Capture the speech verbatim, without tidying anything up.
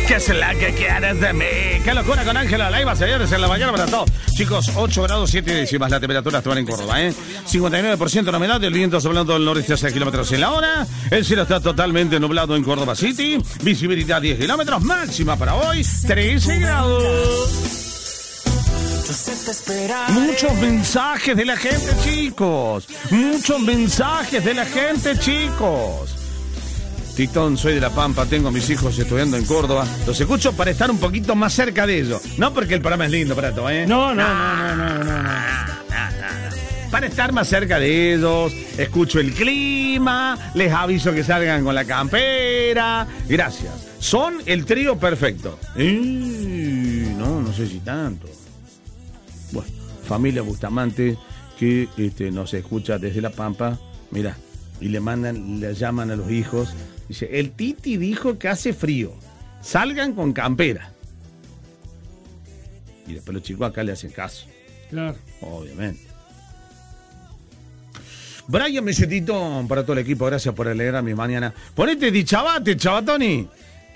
¿Qué es la que quieres de mí? ¡Qué locura con Ángela Leiva, señores, en la mañana para todos! Chicos, ocho grados siete décimas la temperatura actual en Córdoba, ¿eh? cincuenta y nueve por ciento la humedad, el viento soplando del noreste a seis kilómetros en la hora. El cielo está totalmente nublado en Córdoba City. Visibilidad diez kilómetros, máxima para hoy trece grados. Muchos mensajes de la gente, chicos. Muchos mensajes de la gente, chicos. Titón, soy de La Pampa, tengo a mis hijos estudiando en Córdoba. Los escucho para estar un poquito más cerca de ellos. No porque el programa es lindo, Prato, ¿eh? No, no, no, no, no, no, no. Para estar más cerca de ellos, escucho el clima, les aviso que salgan con la campera. Gracias. Son el trío perfecto. Eh, no, no sé si tanto. Bueno, familia Bustamante que este, nos escucha desde La Pampa. Mira, y le mandan, le llaman a los hijos. Dice, el Titi dijo que hace frío. Salgan con campera. Y después los chicos acá le hacen caso. Claro. Obviamente. Brian Mesetitón para todo el equipo. Gracias por alegrar mi mañana. Ponete di chabate, chavatoni.